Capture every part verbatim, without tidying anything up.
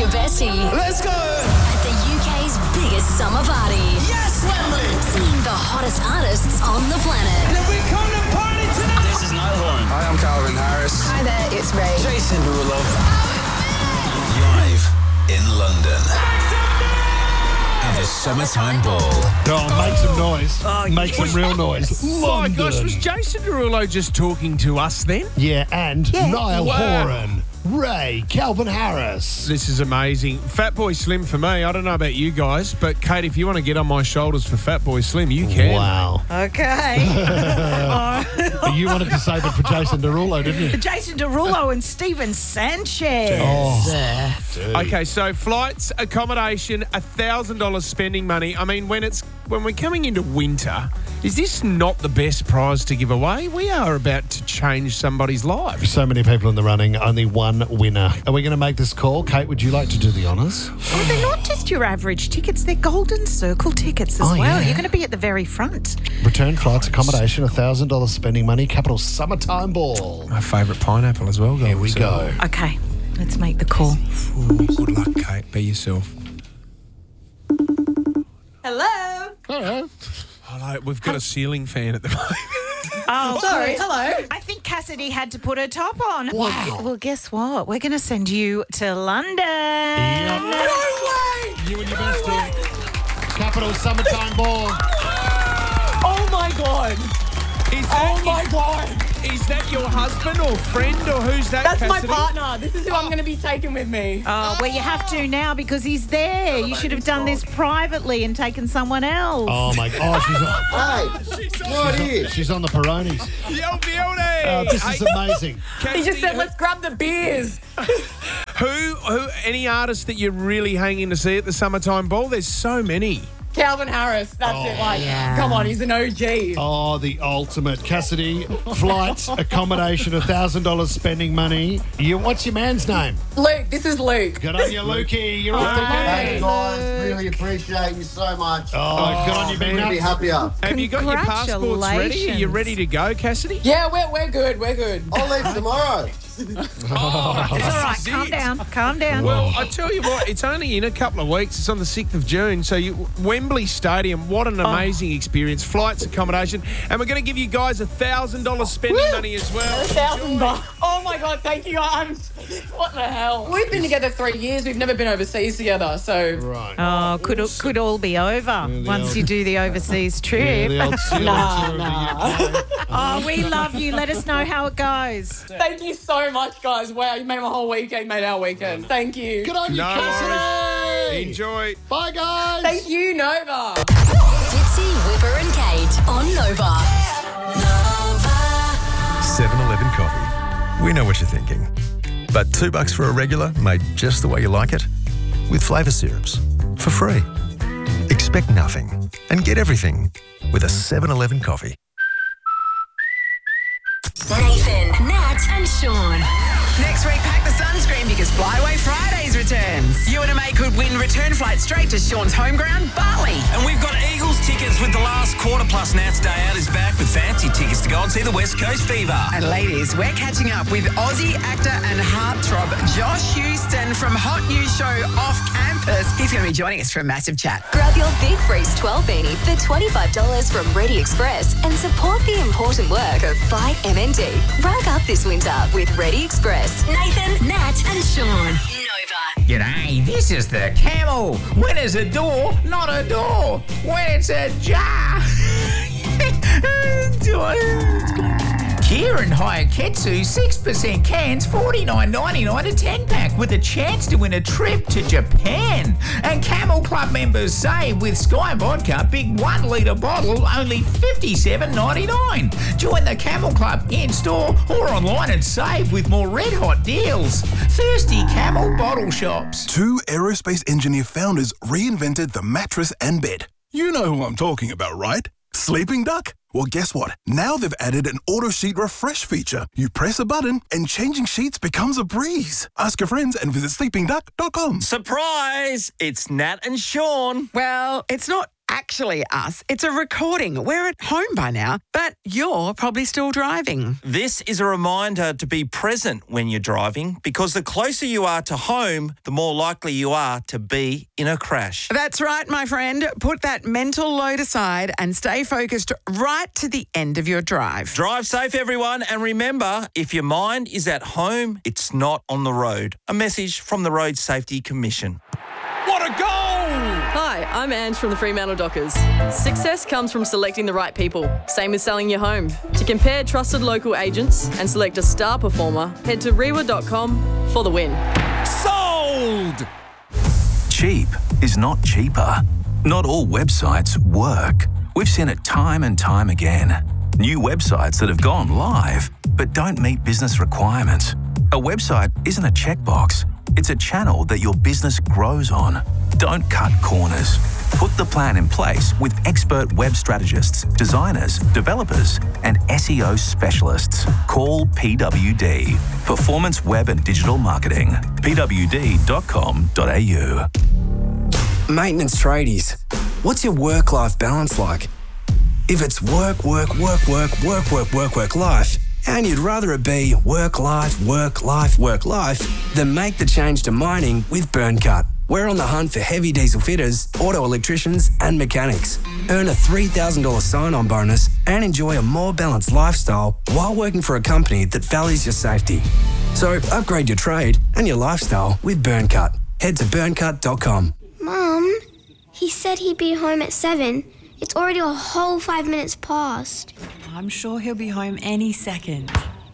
your bestie. Let's go! At the U K's biggest summer party. Yes, Wembley! Seeing the hottest artists on the planet. And we come to party tonight! This is Niall Horan. Hi, I'm Calvin Harris. Hi there, it's Ray. Jason Derulo. Live in London. At the Summertime Ball. Oh, make some noise. Oh, make some real noise. Oh my gosh, London. was Jason Derulo just talking to us then? Yeah, and Niall Wow. Horan, Ray, Calvin Harris. This is amazing. Fatboy Slim for me. I don't know about you guys, but Kate, if you want to get on my shoulders for Fatboy Slim, you can. Wow. Okay. You wanted to save it for Jason Derulo, didn't you? Jason Derulo and Steven Sanchez. Oh, dude. Okay, so flights, accommodation, a thousand dollars spending money. I mean, when it's when we're coming into winter, is this not the best prize to give away? We are about to change somebody's life. So many people in the running, only one winner. Are we going to make this call? Kate, would you like to do the honours? Oh, they're not just your average tickets, they're Golden Circle tickets as Oh, well. yeah. You're going to be at the very front. Return flights, accommodation, one thousand dollars spending money, Capital Summertime Ball. My favourite pineapple as well. Here we go. Okay, let's make the call. Ooh, good luck, Kate. Be yourself. Hello. Hello. Oh, no, we've got a ceiling fan at the moment. Oh, Sorry, good. hello. I think Cassidy had to put her top on. Wow. Well, well, guess what? We're going to send you to London. Yep. No way. You and your bestie. Capital Summertime Ball. Oh my God. Is that, Oh my God. is that your husband or friend or who's that, That's my Cassidy? partner. This is who I'm going to be taking with me. Oh, well, you have to now because he's there. You should have done this privately and taken someone else. Oh, my God. Oh, she's on, Hey, right here. she's on the Peroni's. Yo, beauty! Uh, this is Hey, amazing. He Cassidy, just said, who- let's grab the beers. Who, who, any artists that you're really hanging to see at the Summertime Ball? There's so many. Calvin Harris. That's it. Like, yeah. come on, he's an O G. Oh, the ultimate. Cassidy, flights, accommodation, one thousand dollars spending money. You, what's your man's name? Luke, this is Luke. Good on you, Lukey. You're off the Hey game. guys, really appreciate you so much. Oh, good on you, Couldn't be Big happier. Have you got your passports ready? Are you Congratulations. ready to go, Cassidy? Yeah, we're, we're good. We're good. I'll leave tomorrow. Oh, It's all right. Calm down. Calm down. Well, I tell you what, it's only in a couple of weeks. It's on the sixth of June. So you, Wembley Stadium, what an amazing experience. Flights, accommodation. And we're going to give you guys a one thousand dollars spending money as well. A thousand bucks. Oh my God, thank you. I'm. What the hell? We've been together three years. We've never been overseas together. So. Right. Oh, could could all be over the once old- you do the overseas Yeah, trip. the old ceiling Nah, tour of the nah. U K. Oh, we love you. Let us know how it goes. Thank you so much, guys. Wow, you made my whole weekend, made our weekend. Thank you. Good on you, No Cassidy. Enjoy. Bye, guys. Thank you, Nova. Fitzy, Whipper and Kate on Nova. seven eleven coffee. We know what you're thinking. But two bucks for a regular made just the way you like it? With flavour syrups. For free. Expect nothing and get everything with a seven eleven coffee. Nathan, Nat and Sean. Next week, pack the sunscreen because Flyaway Fridays returns. You and a mate could win return flights straight to Sean's home ground, Bali. And we've got Eagles tickets with the last quarter, plus Nat's Day Out is back with fancy tickets to go and see the West Coast Fever. And ladies, we're catching up with Aussie actor and heartthrob Josh Houston from Hot News Show Off Campus. He's going to be joining us for a massive chat. Grab your Big Freeze twelve beanie for twenty-five dollars from Ready Express and support the important work of Fight M N D. Rack up this winter with Ready Express. Nathan, Nat and Sean. Nova. G'day, this is the Camel. When it's a door, not a door. When it's a jar. Kieran Hayaketsu, six percent cans, forty-nine ninety-nine a ten pack with a chance to win a trip to Japan. And Camel Club members save with Sky Vodka, big one litre bottle, only fifty-seven ninety-nine. Join the Camel Club in-store or online and save with more red-hot deals. Thirsty Camel bottle shops. Two aerospace engineer founders reinvented the mattress and bed. You know who I'm talking about, right? Sleeping Duck? Well, guess what? Now they've added an auto sheet refresh feature. You press a button and changing sheets becomes a breeze. Ask your friends and visit sleeping duck dot com. Surprise! It's Nat and Sean. Well, it's not actually us. It's a recording. We're at home by now, but you're probably still driving. This is a reminder to be present when you're driving, because the closer you are to home, the more likely you are to be in a crash. That's right, my friend. Put that mental load aside and stay focused right to the end of your drive. Drive safe, everyone, and remember, if your mind is at home, it's not on the road. A message from the Road Safety Commission. What a goal! Hi, I'm Ange from the Fremantle Dockers. Success comes from selecting the right people, same as selling your home. To compare trusted local agents and select a star performer, head to rewa dot com for the win. Sold! Cheap is not cheaper. Not all websites work. We've seen it time and time again. New websites that have gone live but don't meet business requirements. A website isn't a checkbox. It's a channel that your business grows on. Don't cut corners. Put the plan in place with expert web strategists, designers, developers, and S E O specialists. Call P W D, Performance Web and Digital Marketing, p w d dot com dot a u. Maintenance tradies, what's your work-life balance like? If it's work, work, work, work, work, work, work, work, life, and you'd rather it be work, life, work, life, work, life, then make the change to mining with BurnCut. We're on the hunt for heavy diesel fitters, auto electricians, and mechanics. Earn a three thousand dollars sign-on bonus and enjoy a more balanced lifestyle while working for a company that values your safety. So upgrade your trade and your lifestyle with BurnCut. Head to burn cut dot com. Mum, he said he'd be home at seven. It's already a whole five minutes past. I'm sure he'll be home any second.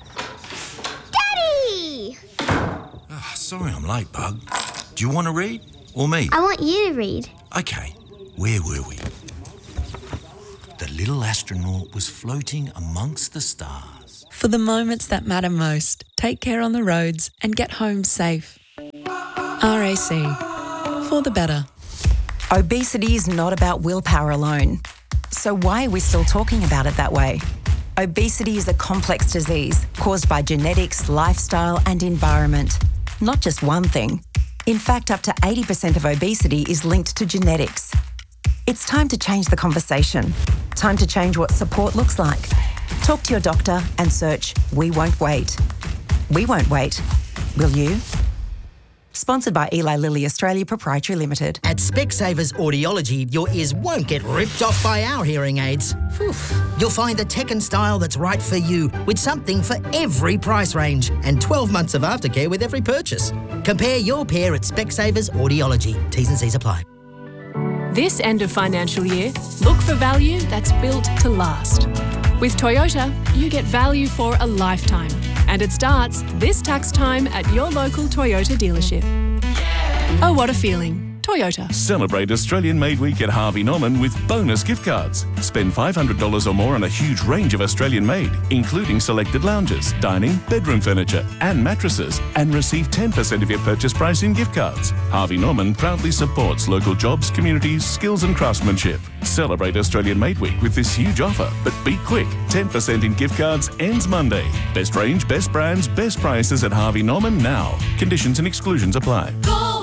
Daddy! Oh, sorry I'm late, Bug. Do you want to read? Or me? I want you to read. Okay, where were we? The little astronaut was floating amongst the stars. For the moments that matter most, take care on the roads and get home safe. R A C. For the better. Obesity is not about willpower alone. So why are we still talking about it that way? Obesity is a complex disease caused by genetics, lifestyle, and environment. Not just one thing. In fact, up to eighty percent of obesity is linked to genetics. It's time to change the conversation. Time to change what support looks like. Talk to your doctor and search We Won't Wait. We won't wait. Will you? Sponsored by Eli Lilly Australia Proprietary Limited. At Specsavers Audiology, your ears won't get ripped off by our hearing aids. Whew. You'll find the tech and style that's right for you, with something for every price range and twelve months of aftercare with every purchase. Compare your pair at Specsavers Audiology. T's and C's apply. This end of financial year, look for value that's built to last. With Toyota, you get value for a lifetime. And it starts this tax time at your local Toyota dealership. Oh, what a feeling. Toyota. Celebrate Australian Made Week at Harvey Norman with bonus gift cards. Spend five hundred dollars or more on a huge range of Australian made, including selected lounges, dining, bedroom furniture, and mattresses, and receive ten percent of your purchase price in gift cards. Harvey Norman proudly supports local jobs, communities, skills, and craftsmanship. Celebrate Australian Made Week with this huge offer, but be quick. ten percent in gift cards ends Monday. Best range, best brands, best prices at Harvey Norman now. Conditions and exclusions apply.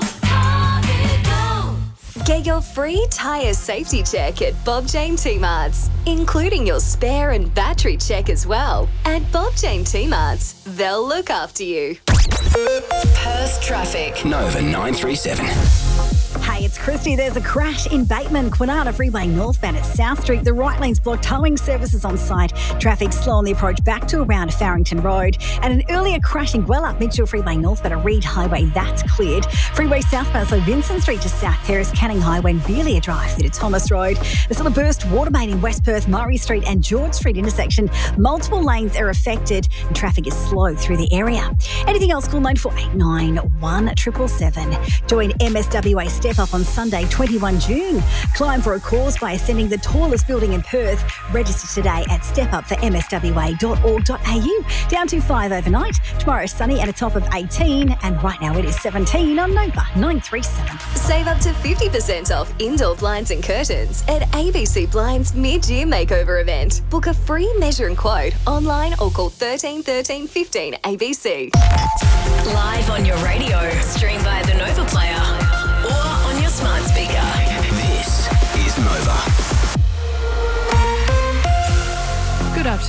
Get your free tyre safety check at Bob Jane T-Marts, including your spare and battery check as well. At Bob Jane T-Marts, they'll look after you. Perth traffic. Nova nine three seven. Hey, it's Christy. There's a crash in Bateman, Kwinana Freeway northbound at South Street. The right lane's blocked. Towing services on site. Traffic slow on the approach back to around Farrington Road. And an earlier crash in Gwelup, Mitchell Freeway northbound at Reed Highway. That's cleared. Freeway southbound, so Vincent Street to South Terrace, Canning Highway and Beelia Drive through to Thomas Road. There's still a burst water main in West Perth, Murray Street and George Street intersection. Multiple lanes are affected and traffic is slow through the area. Anything else, call nine four eight nine, one seven seven seven. Join M S W A Step Up on Sunday, twenty-first of June. Climb for a cause by ascending the tallest building in Perth. Register today at step up for m s w a dot org dot a u. Down to five overnight. Tomorrow is sunny and a top of eighteen. And right now it is seventeen on Nova nine three seven. Save up to fifty percent off indoor blinds and curtains at A B C Blinds mid-year makeover event. Book a free measure and quote online or call thirteen thirteen fifteen A B C. Live on your radio, stream via the Nova Player or on your smart speaker. This is Nova.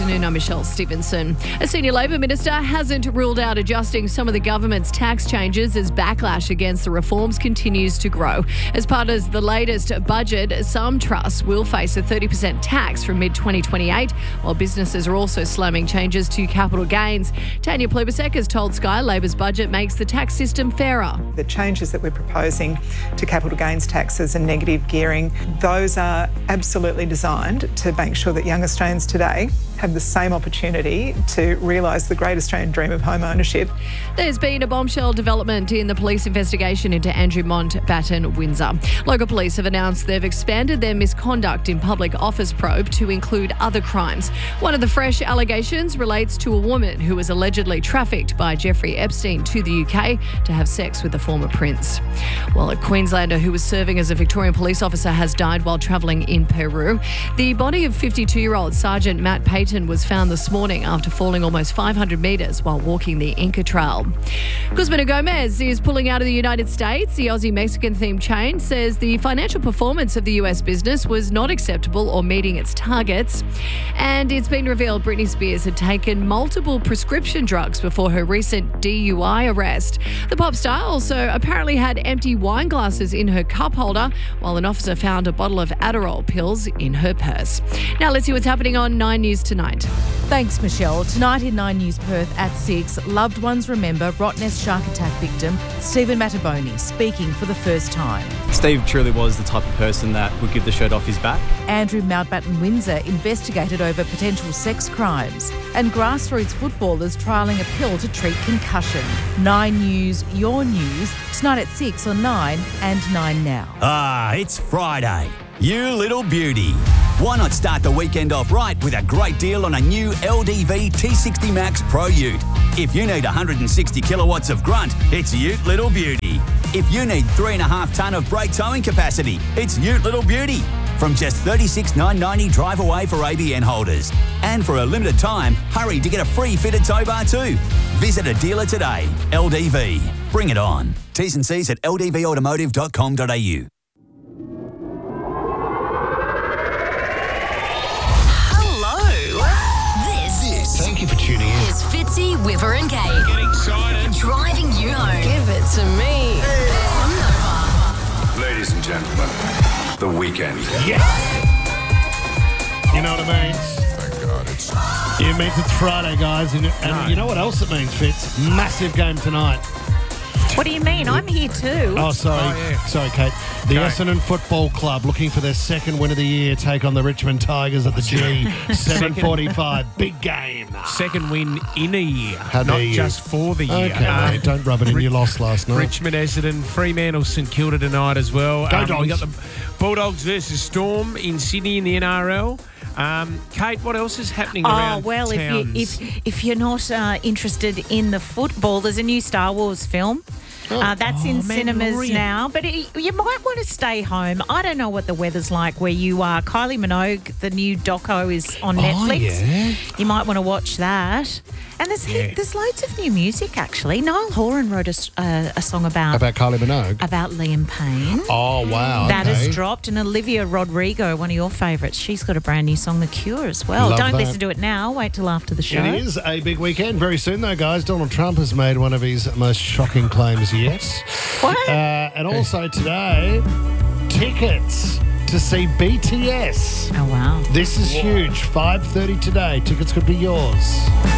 afternoon. I'm Michelle Stevenson. A senior Labor minister hasn't ruled out adjusting some of the government's tax changes as backlash against the reforms continues to grow. As part of the latest budget, some trusts will face a thirty percent tax from mid twenty twenty-eight, while businesses are also slamming changes to capital gains. Tanya Plibersek has told Sky Labor's budget makes the tax system fairer. The changes that we're proposing to capital gains taxes and negative gearing, those are absolutely designed to make sure that young Australians today have the same opportunity to realise the great Australian dream of home ownership. There's been a bombshell development in the police investigation into Andrew Mountbatten Windsor. Local police have announced they've expanded their misconduct in public office probe to include other crimes. One of the fresh allegations relates to a woman who was allegedly trafficked by Jeffrey Epstein to the U K to have sex with the former prince. Well, a Queenslander who was serving as a Victorian police officer has died while travelling in Peru. The body of fifty-two-year-old Sergeant Matt Payton was found this morning after falling almost five hundred metres while walking the Inca Trail. Guzman Gomez is pulling out of the United States. The Aussie-Mexican themed chain says the financial performance of the U S business was not acceptable or meeting its targets. And it's been revealed Britney Spears had taken multiple prescription drugs before her recent D U I arrest. The pop star also apparently had empty wine glasses in her cup holder, while an officer found a bottle of Adderall pills in her purse. Now let's see what's happening on Nine News tonight. Thanks, Michelle. Tonight in Nine News Perth at six, loved ones remember Rottnest shark attack victim Stephen Mattaboni speaking for the first time. Steve truly was the type of person that would give the shirt off his back. Andrew Mountbatten Windsor investigated over potential sex crimes, and grassroots footballers trialling a pill to treat concussion. Nine News, your news, tonight at six on Nine and Nine Now. Ah, it's Friday. You little beauty. Why not start the weekend off right with a great deal on a new L D V T sixty Max Pro Ute? If you need one hundred sixty kilowatts of grunt, it's Ute Little Beauty. If you need three and a half tonne of brake towing capacity, it's Ute Little Beauty. From just thirty-six thousand nine hundred ninety dollars drive away for A B N holders. And for a limited time, hurry to get a free fitted tow bar too. Visit a dealer today. L D V. Bring it on. T's and C's at l d v automotive dot com dot a u. Thank you for tuning in. It's Fitzy, Whipper and Kate. Get excited. Driving you home. Give it to me. Hey. Ladies and gentlemen, the weekend. Yes! You know what it means? Thank God it's... It means it's Friday, guys. And, and no. You know what else it means, Fitz? Massive game tonight. What do you mean? I'm here too. Oh, sorry. Oh, yeah. Sorry, Kate. The Go. Essendon Football Club looking for their second win of the year, take on the Richmond Tigers at the G. seven forty-five. Big game. Second win in a year. How not dare you. just for the year. Okay, Uh, mate, don't rub it in. You lost last night. Richmond, Essendon, Fremantle, St Kilda tonight as well. Go um, Dogs. We got the Bulldogs versus Storm in Sydney in the N R L. Um, Kate, what else is happening Oh around well, if you towns? if if you're not uh, interested in the football, there's a new Star Wars film. Oh. Uh, that's in Oh, cinemas Mandalorian. now, but it, you might want to stay home. I don't know what the weather's like where you are. Kylie Minogue, the new doco is on Oh, Netflix. yeah. You might want to watch that. And there's Yeah. there's loads of new music actually. Niall Horan wrote a, s- uh, a song about About Kylie Minogue. about Liam Payne. Oh, wow. That okay. has dropped. And Olivia Rodrigo, one of your favourites, she's got a brand new song, The Cure, as well. Love Don't that. listen to it now. Wait till after the show. It is a big weekend. Very soon, though, guys. Donald Trump has made one of his most shocking claims yet. What? Uh, and also today, tickets to see B T S. Oh, wow. This is huge. five thirty today. Tickets could be yours.